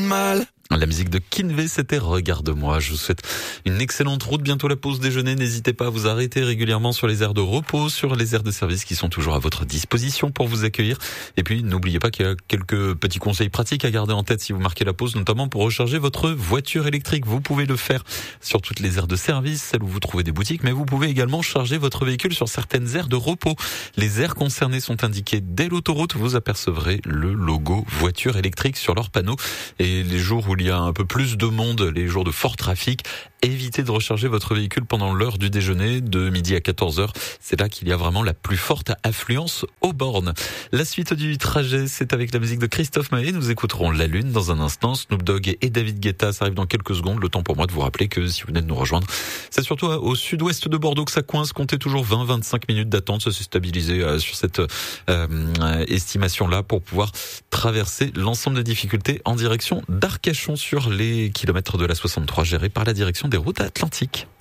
mal. La musique de Kinvey, c'était Regarde-moi. Je vous souhaite une excellente route. Bientôt la pause déjeuner. N'hésitez pas à vous arrêter régulièrement sur les aires de repos, sur les aires de service qui sont toujours à votre disposition pour vous accueillir. Et puis, n'oubliez pas qu'il y a quelques petits conseils pratiques à garder en tête si vous marquez la pause, notamment pour recharger votre voiture électrique. Vous pouvez le faire sur toutes les aires de service, celles où vous trouvez des boutiques, mais vous pouvez également charger votre véhicule sur certaines aires de repos. Les aires concernées sont indiquées dès l'autoroute. Vous apercevrez le logo voiture électrique sur leur panneau. Et les jours où il y a un peu plus de monde, les jours de fort trafic, évitez de recharger votre véhicule pendant l'heure du déjeuner de midi à 14h. C'est là qu'il y a vraiment la plus forte affluence aux bornes. La suite du trajet, c'est avec la musique de Christophe Maé. Nous écouterons La Lune dans un instant. Snoop Dogg et David Guetta, ça arrive dans quelques secondes. Le temps pour moi de vous rappeler que si vous venez de nous rejoindre, c'est surtout au sud-ouest de Bordeaux que ça coince. Comptez toujours 20-25 minutes d'attente. Ça s'est stabilisé sur cette estimation-là pour pouvoir traverser l'ensemble des difficultés en direction d'Arcachon sur les kilomètres de la 63 gérés par la direction des routes atlantiques.